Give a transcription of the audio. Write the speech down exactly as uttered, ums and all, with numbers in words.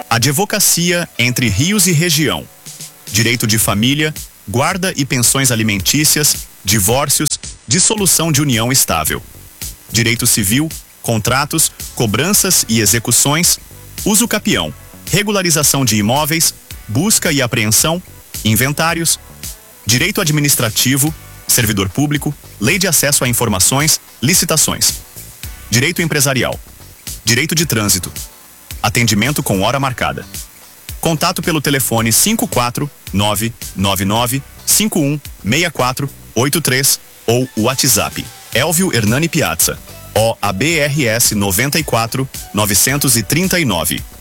Advocacia entre rios e região. Direito de família, guarda e pensões alimentícias, divórcios, dissolução de união estável. Direito civil, contratos, cobranças e execuções, uso capião, regularização de imóveis, busca e apreensão, inventários, direito administrativo, servidor público, lei de acesso a informações, licitações. Direito empresarial, direito de trânsito, atendimento com hora marcada. Contato pelo telefone cinco quatro nove nove nove cinco um seis quatro oito três ou o WhatsApp Elvio Hernani Piazza, O A B R S noventa e quatro novecentos e trinta e nove.